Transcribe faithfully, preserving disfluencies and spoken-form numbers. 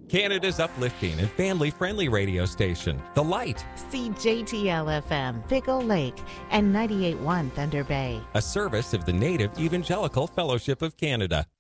Canada's uplifting and family-friendly radio station, The Light. C J T L F M, Pickle Lake, and ninety-eight point one Thunder Bay. A service of the Native Evangelical Fellowship of Canada.